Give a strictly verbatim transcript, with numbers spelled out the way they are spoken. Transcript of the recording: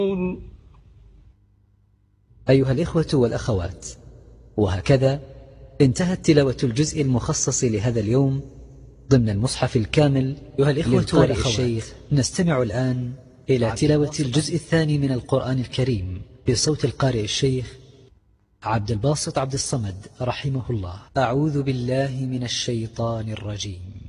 أيها الإخوة والأخوات، وهكذا انتهت تلاوة الجزء المخصص لهذا اليوم ضمن المصحف الكامل. أيها الإخوة والأخوات، الشيخ نستمع الآن إلى تلاوة الجزء الثاني من القرآن الكريم بصوت القارئ الشيخ عبد الباسط عبد الصمد رحمه الله. أعوذ بالله من الشيطان الرجيم.